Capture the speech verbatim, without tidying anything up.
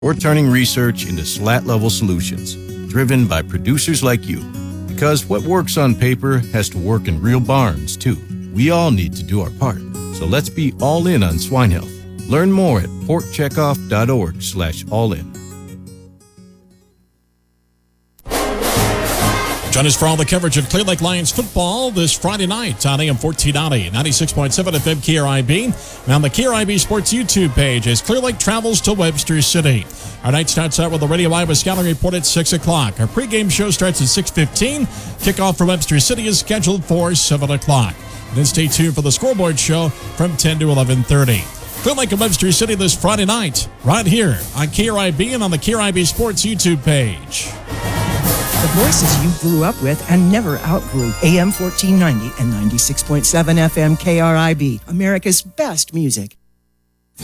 We're turning research into slat-level solutions, driven by producers like you. Because what works on paper has to work in real barns, too. We all need to do our part. So let's be all in on swine health. Learn more at porkcheckoff.org slash all in. Join us for all the coverage of Clear Lake Lions football this Friday night on A M fourteen ninety, ninety-six point seven F M K R I B, and on the K R I B Sports YouTube page as Clear Lake travels to Webster City. Our night starts out with the Radio Iowa Scouting Report at six o'clock. Our pregame show starts at six fifteen. Kickoff for Webster City is scheduled for seven o'clock. And then stay tuned for the scoreboard show from ten to eleven thirty. Clear Lake and Webster City this Friday night, right here on K R I B and on the K R I B Sports YouTube page. The voices you grew up with and never outgrew. A M fourteen ninety and ninety-six point seven F M K R I B, America's best music.